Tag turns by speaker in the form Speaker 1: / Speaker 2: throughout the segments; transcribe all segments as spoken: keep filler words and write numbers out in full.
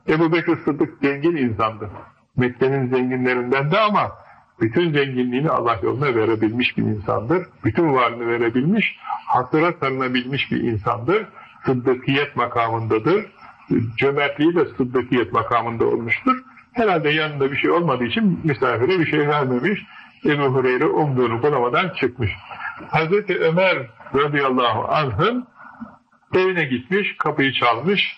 Speaker 1: Ebu Bekir Sıddık zengin insandı. Mekke'nin zenginlerinden de ama bütün zenginliğini Allah yoluna verebilmiş bir insandır. Bütün varlığını verebilmiş, hatıra sarınabilmiş bir insandır. Sıddıkiyet makamındadır. Cömertliği de sıddıkiyet makamında olmuştur. Herhalde yanında bir şey olmadığı için misafire bir şey vermemiş. Ebu Hureyre umduğunu bulamadan çıkmış. Hazreti Ömer radıyallahu anh'ın evine gitmiş, kapıyı çalmış.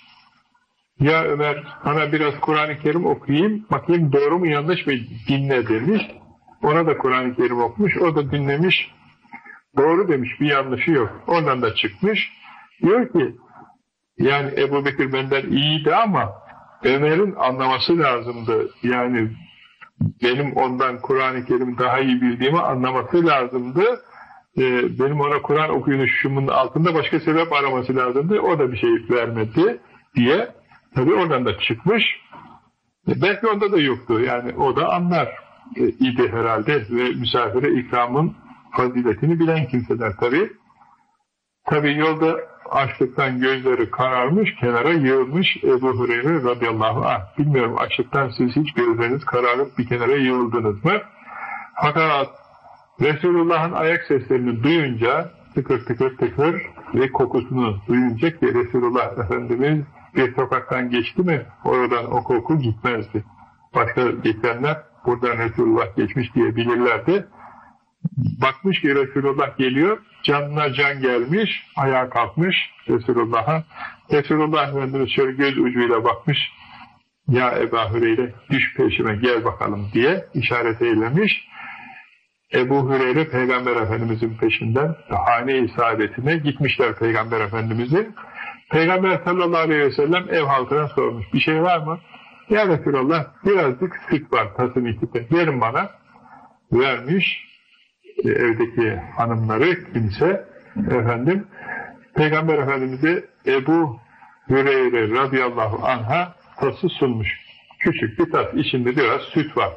Speaker 1: Ya Ömer, bana biraz Kur'an-ı Kerim okuyayım, bakayım doğru mu yanlış mı dinle demiş. Ona da Kur'an-ı Kerim okumuş, o da dinlemiş. Doğru demiş, bir yanlışı yok. Oradan da çıkmış. Diyor ki, yani Ebu Bekir benden iyiydi ama Ömer'in anlaması lazımdı. Yani benim ondan Kur'an-ı Kerim daha iyi bildiğimi anlaması lazımdı. Ee, benim ona Kur'an okuyuşumun altında başka sebep araması lazımdı. O da bir şey vermedi diye. Tabii oradan da çıkmış. Belki onda da yoktu. Yani o da anlar e, idi herhalde ve misafire ikramın faziletini bilen kimseler tabii. Tabii yolda açlıktan gözleri kararmış, kenara yığılmış Ebu Hureyre radıyallahu anh. Bilmiyorum, açlıktan siz hiç gözleriniz kararıp bir kenara yığıldınız mı? Fakat Resulullah'ın ayak seslerini duyunca, tıkır tıkır tıkır ve kokusunu duyunca ki Resulullah Efendimiz bir sokaktan geçti mi oradan o koku gitmezdi. Başka geçenler buradan Resulullah geçmiş diye bilirlerdi. Bakmış ki Resulullah geliyor, canına can gelmiş, ayağa kalkmış Resulullah'a. Resulullah Efendimiz şöyle göz ucuyla bakmış, ya Ebu Hureyre düş peşime gel bakalım diye işaret eylemiş. Ebu Hureyre Peygamber Efendimizin peşinden hane-i saadetine gitmişler Peygamber Efendimizin. Peygamber sallallahu aleyhi ve sellem ev halkına sormuş, bir şey var mı? Ya Resulullah birazcık süt var tasın içinde, verin bana. Vermiş. Evdeki hanımları kimse efendim Peygamber Efendimiz'e Ebu Hureyre radıyallahu anh'a tası sunmuş. Küçük bir tas, içinde biraz süt var.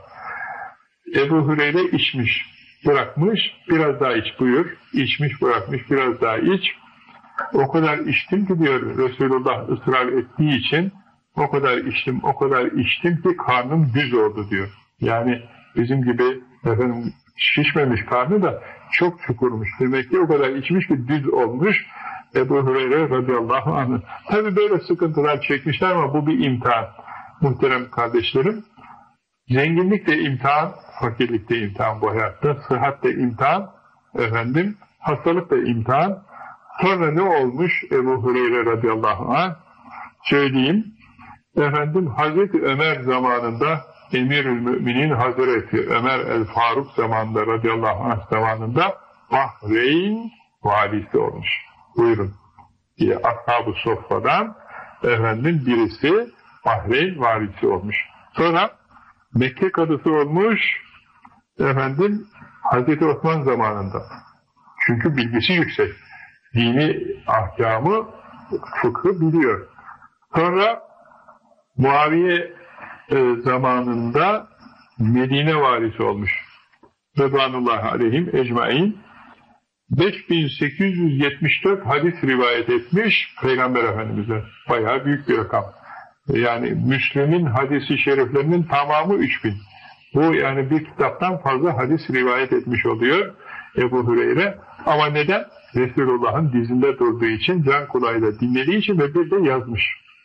Speaker 1: Ebu Hureyre içmiş, bırakmış, biraz daha iç buyur. İçmiş, bırakmış, biraz daha iç. O kadar içtim ki diyor Resulullah ısrar ettiği için, o kadar içtim, o kadar içtim ki karnım düz oldu diyor. Yani bizim gibi efendim şişmemiş karnı da çok çukurmuş. Demek ki o kadar içmiş ki düz olmuş Ebu Hureyre radıyallahu anh. Tabi böyle sıkıntılar çekmişler ama bu bir imtihan. Muhterem kardeşlerim, zenginlik de imtihan, fakirlik de imtihan bu hayatta, sıhhat de imtihan, efendim, hastalık da imtihan. Sonra ne olmuş Ebu Hureyre radıyallahu anh? Söyleyeyim, efendim Hazreti Ömer zamanında Emirül Müminin Hazreti Ömer el-Faruk zamanında radıyallahu anh zamanında Bahreyn valisi olmuş. Buyurun diye Ashab-ı Soffa'dan efendim birisi Bahreyn valisi olmuş. Sonra Mekke kadısı olmuş efendim Hazreti Osman zamanında. Çünkü bilgisi yüksek. Dini ahkamı, fıkhı biliyor. Sonra Muaviye e, zamanında Medine valisi olmuş. Rıdvanullah aleyhim ecmaîn. beş bin sekiz yüz yetmiş dört hadis rivayet etmiş Peygamber Efendimiz'e. Bayağı büyük bir rakam. Yani Müslim'in hadisi şeriflerinin tamamı üç bin. Bu yani bir kitaptan fazla hadis rivayet etmiş oluyor Ebu Hureyre. Ama neden? Resulullah'ın dizinde durduğu için, can kulağıyla dinlediği için ve bir de yazmış.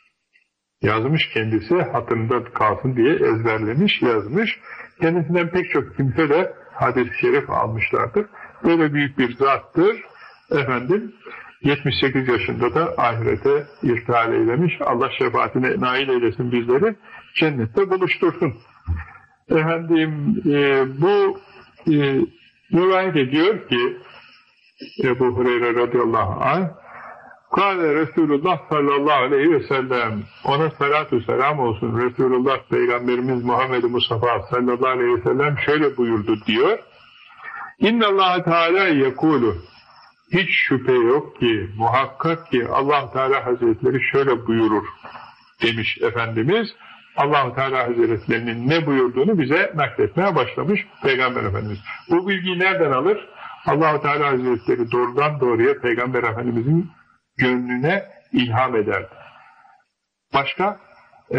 Speaker 1: Yazmış kendisi, hatırında kalsın diye ezberlemiş, yazmış. Kendisinden pek çok kimse de hadis-i şerif almışlardır. Böyle büyük bir zattır. Efendim, yetmiş sekiz yaşında da ahirete irtihal eylemiş. Allah şefaatine nail eylesin bizleri, cennette buluştursun. Efendim, e, bu e, rivayet ediyor ki Ebu Hureyre radıyallahu anh, Kâle Resulullah sallallahu aleyhi ve sellem, ona salatu selam olsun, Resulullah Peygamberimiz Muhammed Mustafa sallallahu aleyhi ve sellem şöyle buyurdu diyor. İnnallâhe Teâlâ yekûlu, hiç şüphe yok ki, muhakkak ki Allah Teala Hazretleri şöyle buyurur demiş Efendimiz. Allah Teala Hazretlerinin ne buyurduğunu bize nakletmeye başlamış Peygamber Efendimiz. Bu bilgiyi nereden alır? Allah Teala Hazretleri doğrudan doğruya Peygamber Efendimizin gönlüne ilham ederdi. Başka?